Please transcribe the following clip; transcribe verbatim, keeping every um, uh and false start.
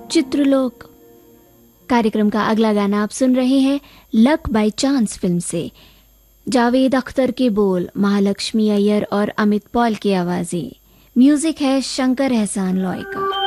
चित्रलोक कार्यक्रम का अगला गाना आप सुन रहे हैं लक बाय चांस फिल्म से। जावेद अख्तर के बोल, महालक्ष्मी अय्यर और अमित पॉल की आवाजें, म्यूजिक है शंकर एहसान लॉय का।